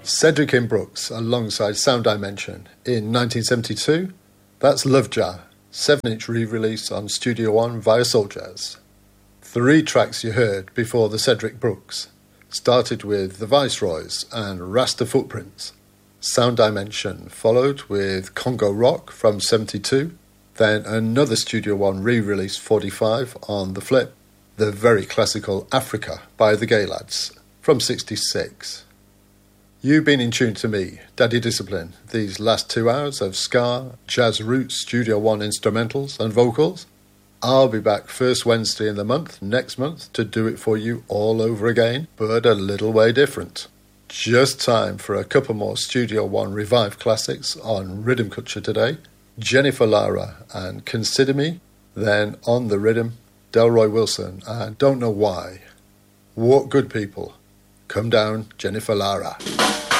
Cedric M. Brooks alongside Sound Dimension in 1972. That's Love Jar, 7-inch re-release on Studio One via Soul Jazz. 3 tracks you heard before the Cedric Brooks started with The Viceroys and Rasta Footprints. Sound Dimension followed with Congo Rock from 72, then another Studio One re-release 45 on the flip, the very classical Africa by the Gay Lads from 66. You've been in tune to me, Daddy Discipline, these last 2 hours of ska, jazz roots, Studio One instrumentals and vocals. I'll be back first Wednesday in the month, next month, to do it for you all over again, but a little way different. Just time for a couple more Studio One revived classics on Rhythm Culture today. Jennifer Lara and Consider Me, then on the rhythm, Delroy Wilson and Don't Know Why. What good people. Come down, Jennifer Lara.